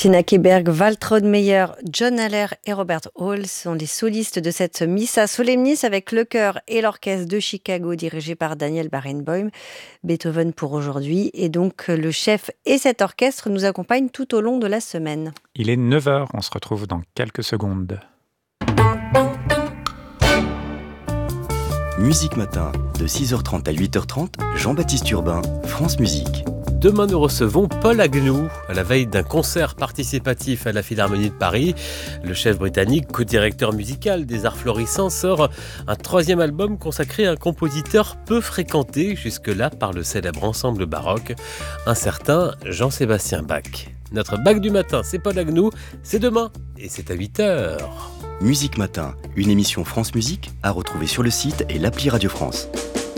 Martina Keberg, Waltraud Meyer, John Haller et Robert Hall sont les solistes de cette Missa Solemnis avec le chœur et l'orchestre de Chicago dirigé par Daniel Barenboim. Beethoven pour aujourd'hui. Et donc le chef et cet orchestre nous accompagnent tout au long de la semaine. Il est 9h, on se retrouve dans quelques secondes. Musique Matin, de 6h30 à 8h30, Jean-Baptiste Urbain, France Musique. Demain, nous recevons Paul Agnew à la veille d'un concert participatif à la Philharmonie de Paris. Le chef britannique, co-directeur musical des Arts Florissants, sort un 3e album consacré à un compositeur peu fréquenté jusque-là par le célèbre ensemble baroque, un certain Jean-Sébastien Bach. Notre Bach du matin, c'est Paul Agnew, c'est demain et c'est à 8h. Musique Matin, une émission France Musique à retrouver sur le site et l'appli Radio France.